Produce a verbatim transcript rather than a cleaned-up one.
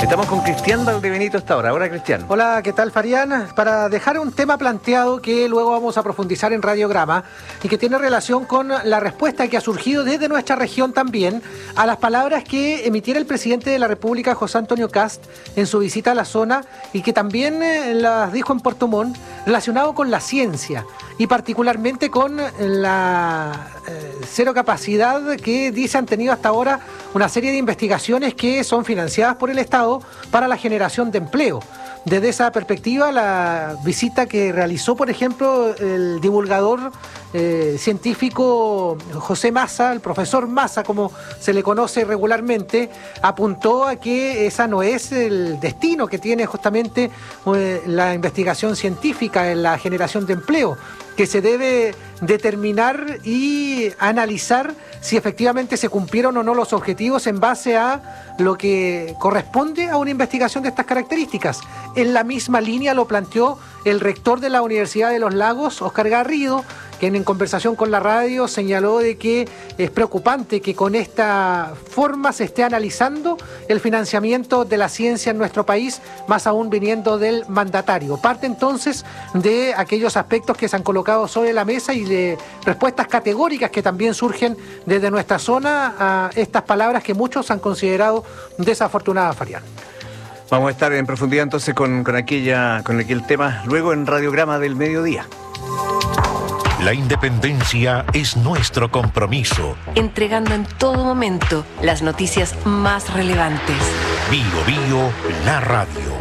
Estamos con Cristian Valdebenito hasta ahora. Hola, Cristian. Hola, ¿qué tal, Farián? Para dejar un tema planteado que luego vamos a profundizar en Radiograma y que tiene relación con la respuesta que ha surgido desde nuestra región también a las palabras que emitiera el presidente de la República, José Antonio Kast, en su visita a la zona y que también eh, las dijo en Puerto Montt, relacionado con la ciencia y particularmente con la eh, cero capacidad que dice han tenido hasta ahora una serie de investigaciones que son financiadas por el Estado para la generación de empleo. Desde esa perspectiva, la visita que realizó, por ejemplo, el divulgador eh, científico José Massa, el profesor Massa, como se le conoce regularmente, apuntó a que esa no es el destino que tiene justamente eh, la investigación científica en la generación de empleo, que se debe determinar y analizar si efectivamente se cumplieron o no los objetivos en base a lo que corresponde a una investigación de estas características. En la misma línea lo planteó el rector de la Universidad de los Lagos, Óscar Garrido, quien en conversación con la radio señaló de que es preocupante que con esta forma se esté analizando el financiamiento de la ciencia en nuestro país, más aún viniendo del mandatario. Parte entonces de aquellos aspectos que se han colocado sobre la mesa y de respuestas categóricas que también surgen desde nuestra zona a estas palabras que muchos han considerado desafortunadas, Farián. Vamos a estar en profundidad entonces con, con, aquella, con aquel tema luego en Radiograma del Mediodía. La independencia es nuestro compromiso. Entregando en todo momento las noticias más relevantes. Bio Bio, la radio.